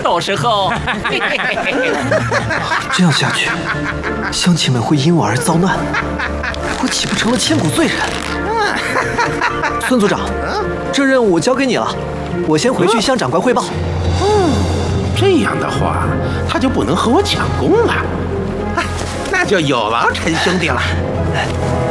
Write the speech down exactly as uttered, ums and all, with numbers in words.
到时候， 这样下去，乡亲们会因我而遭难，我岂不成了千古罪人？孙组长，这任务交给你了，我先回去向长官汇报。 哦，这样的话，他就不能和我抢功了。那就有劳陈兄弟了。